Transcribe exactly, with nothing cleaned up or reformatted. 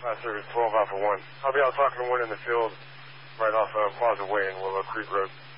Fire Service twelve Alpha one. I'll be out talking to one in the field right off uh, Plaza Way in Willow Creek Road.